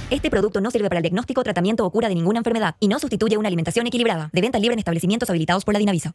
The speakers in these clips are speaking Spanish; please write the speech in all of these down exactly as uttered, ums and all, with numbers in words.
Este producto no sirve para el diagnóstico, tratamiento o cura de ninguna enfermedad y no sustituye una alimentación equilibrada. De venta libre en establecimientos habilitados por la Dinavisa.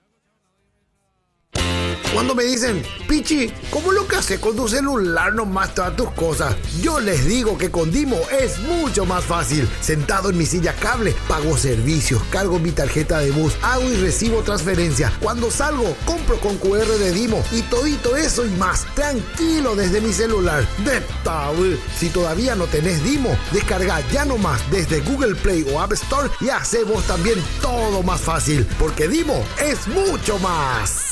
Cuando me dicen, Pichi, ¿cómo lo que haces con tu celular nomás todas tus cosas? Yo les digo que con Dimo es mucho más fácil. Sentado en mi silla cable, pago servicios, cargo mi tarjeta de bus, hago y recibo transferencia. Cuando salgo, compro con cu erre de Dimo y todito eso y más. Tranquilo desde mi celular. ¡Neta, güey! Si todavía no tenés Dimo, descarga ya nomás desde Google Play o App Store y hace vos también todo más fácil. Porque Dimo es mucho más.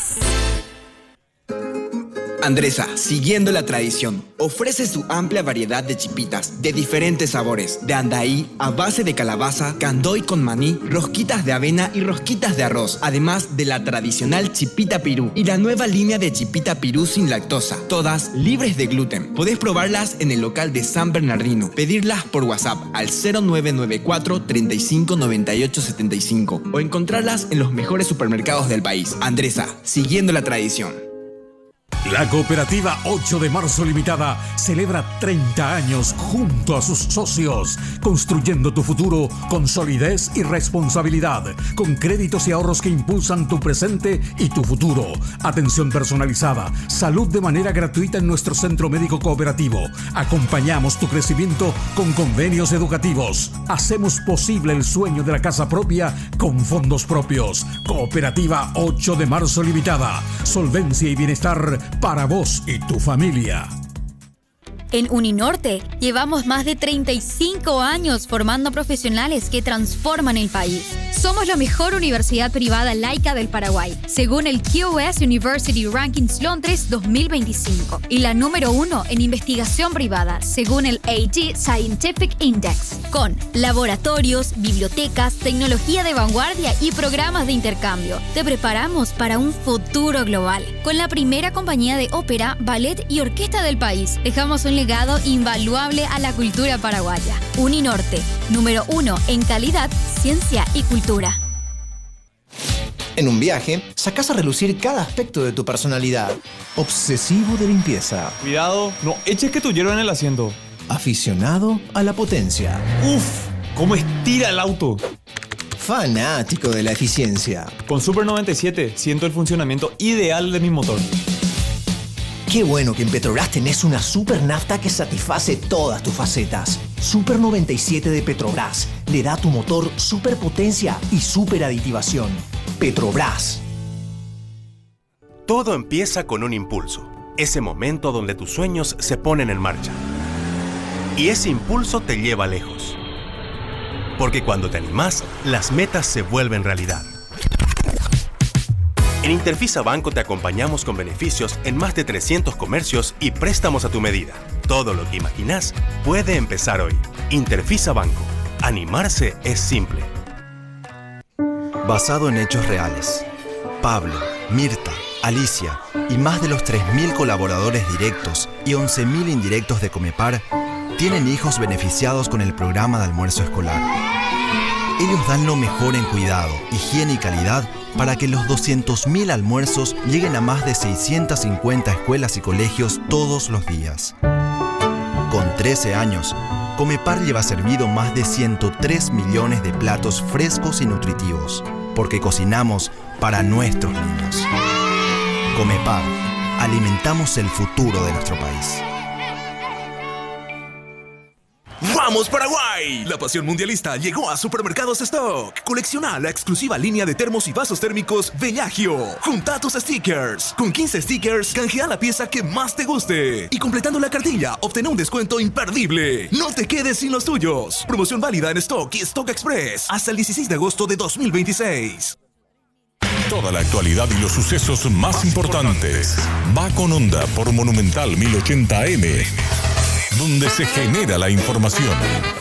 Andresa, siguiendo la tradición, ofrece su amplia variedad de chipitas de diferentes sabores, de andaí, a base de calabaza, candoy con maní, rosquitas de avena y rosquitas de arroz, además de la tradicional chipita pirú y la nueva línea de chipita pirú sin lactosa, todas libres de gluten. Podés probarlas en el local de San Bernardino, pedirlas por WhatsApp al cero nueve nueve cuatro, treinta y cinco, noventa y ocho, setenta y cinco o encontrarlas en los mejores supermercados del país. Andresa, siguiendo la tradición. La Cooperativa ocho de marzo Limitada celebra treinta años junto a sus socios, construyendo tu futuro con solidez y responsabilidad, con créditos y ahorros que impulsan tu presente y tu futuro. Atención personalizada, salud de manera gratuita en nuestro centro médico cooperativo. Acompañamos tu crecimiento con convenios educativos. Hacemos posible el sueño de la casa propia con fondos propios. Cooperativa ocho de marzo Limitada. Solvencia y bienestar para vos y tu familia. En Uninorte llevamos más de treinta y cinco años formando profesionales que transforman el país. Somos la mejor universidad privada laica del Paraguay, según el Q S University Rankings Londres dos mil veinticinco, y la número uno en investigación privada, según el A G Scientific Index, con laboratorios, bibliotecas, tecnología de vanguardia y programas de intercambio. Te preparamos para un futuro global. Con la primera compañía de ópera, ballet y orquesta del país, dejamos un legado invaluable a la cultura paraguaya. Uninorte, número uno en calidad, ciencia y cultura. En un viaje, sacás a relucir cada aspecto de tu personalidad. Obsesivo de limpieza. Cuidado, no eches que tu hierro en el asiento. Aficionado a la potencia. ¡Uf! ¿Cómo estira el auto? Fanático de la eficiencia. Con Super noventa y siete siento el funcionamiento ideal de mi motor. Qué bueno que en Petrobras tenés una super nafta que satisface todas tus facetas. Super noventa y siete de Petrobras le da a tu motor super potencia y super aditivación. Petrobras. Todo empieza con un impulso. Ese momento donde tus sueños se ponen en marcha. Y ese impulso te lleva lejos. Porque cuando te animás, las metas se vuelven realidad. En Interfisa Banco te acompañamos con beneficios en más de trescientos comercios y préstamos a tu medida. Todo lo que imaginás puede empezar hoy. Interfisa Banco. Animarse es simple. Basado en hechos reales. Pablo, Mirta, Alicia y más de los tres mil colaboradores directos y once mil indirectos de Comepar tienen hijos beneficiados con el programa de almuerzo escolar. Ellos dan lo mejor en cuidado, higiene y calidad para que los doscientos mil almuerzos lleguen a más de seiscientas cincuenta escuelas y colegios todos los días. Con trece años, Comepar lleva servido más de ciento tres millones de platos frescos y nutritivos, porque cocinamos para nuestros niños. Comepar, alimentamos el futuro de nuestro país. ¡Vamos Paraguay! La pasión mundialista llegó a Supermercados Stock. Colecciona la exclusiva línea de termos y vasos térmicos Bellagio. Junta tus stickers. Con quince stickers, canjea la pieza que más te guste. Y completando la cartilla, obtén un descuento imperdible. No te quedes sin los tuyos. Promoción válida en Stock y Stock Express hasta el dieciséis de agosto de dos mil veintiséis. Toda la actualidad y los sucesos más importantes. Va con Onda por Monumental mil ochenta A M. Donde se genera la información.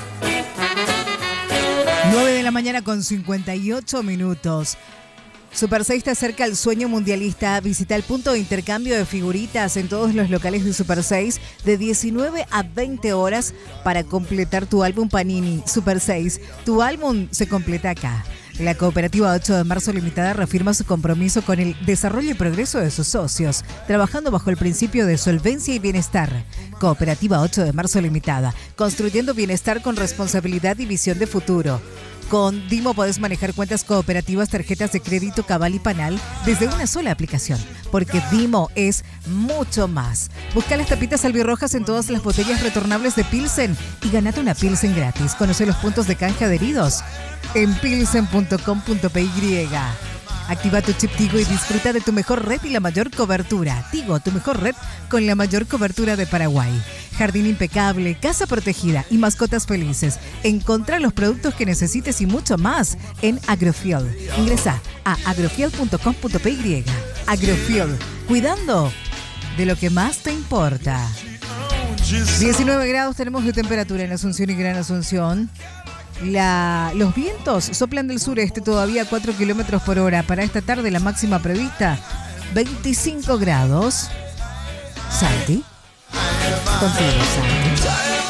nueve de la mañana con cincuenta y ocho minutos. Super seis te acerca al sueño mundialista. Visita el punto de intercambio de figuritas en todos los locales de Super seis de diecinueve a veinte horas para completar tu álbum Panini. Super seis, tu álbum se completa acá. La Cooperativa ocho de marzo Limitada reafirma su compromiso con el desarrollo y progreso de sus socios, trabajando bajo el principio de solvencia y bienestar. Cooperativa ocho de marzo Limitada, construyendo bienestar con responsabilidad y visión de futuro. Con Dimo podés manejar cuentas cooperativas, tarjetas de crédito, Cabal y Panal desde una sola aplicación, porque Dimo es mucho más. Busca las tapitas albirrojas en todas las botellas retornables de Pilsen y ganate una Pilsen gratis. Conoce los puntos de canje adheridos en pilsen punto com punto p y. Activa tu chip Tigo y disfruta de tu mejor red y la mayor cobertura. Tigo, tu mejor red con la mayor cobertura de Paraguay. Jardín impecable, casa protegida y mascotas felices. Encontrá los productos que necesites y mucho más en Agrofield. Ingresa a agrofield punto com punto p y. Agrofield, cuidando de lo que más te importa. diecinueve grados tenemos de temperatura en Asunción y Gran Asunción. La, los vientos soplan del sureste todavía a cuatro kilómetros por hora. Para esta tarde la máxima prevista veinticinco grados. Santi. Contigo, Santi.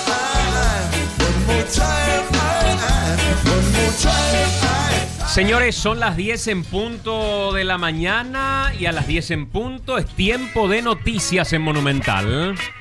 Señores, son las diez en punto de la mañana y a las diez en punto es tiempo de noticias en Monumental.